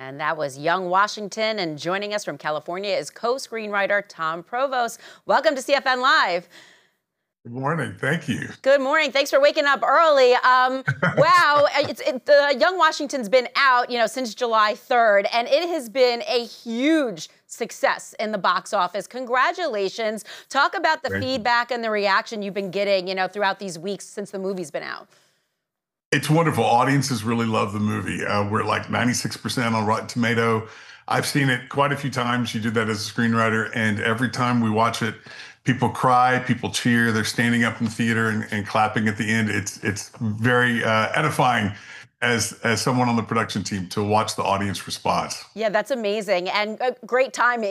And that was Young Washington. And joining us from California is co-screenwriter Tom Provost. Welcome to CFN Live. Good morning. Thank you. Good morning. Thanks for waking up early. Wow, the Young Washington's been out, since July 3rd, and it has been a huge success in the box office. Congratulations. Talk about the feedback and the reaction you've been getting, throughout these weeks since the movie's been out. It's wonderful. Audiences really love the movie. We're like 96% on Rotten Tomato. I've seen it quite a few times. You did that as a screenwriter, and every time we watch it, people cry, people cheer, they're standing up in the theater and clapping at the end. It's very edifying as someone on the production team to watch the audience response. Yeah, that's amazing and great timing.